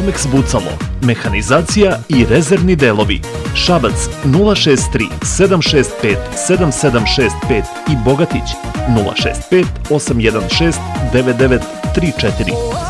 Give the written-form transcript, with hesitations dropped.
Alex Bucalo, mehanizacija i rezervni delovi, Šabac 063 765 7765 i Bogatić 065 816 9934.